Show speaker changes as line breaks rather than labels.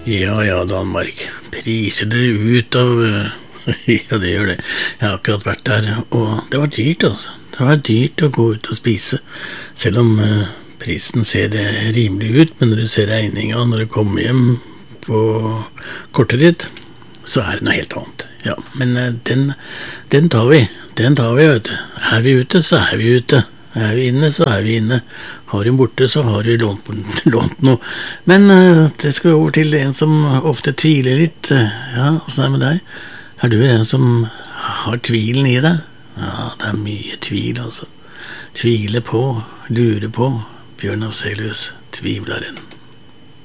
Ja, ja, Danmark. Priser dere ut av Ja, det gjør det. Jeg har akkurat vært der, og det var dyrt, altså. Det var dyrt å gå ut og spise, selv om prisen ser rimelig ut, men når du ser regninga når du kommer hjem på kortet ditt, så er det noe helt annet. Ja, men den tar vi. Den tar vi, vet du. Er vi ute, så er vi ute. Er vi inne, så er vi inne. Har hun borte, så har hun lånt noe. Men det skal over til en som ofte tviler litt. Ja, hvordan er det med deg? Er du en som har tvilen i deg? Ja, det er mye tvil, altså. Tvile på, lure på. Bjørn Afzelius, Tvivleren.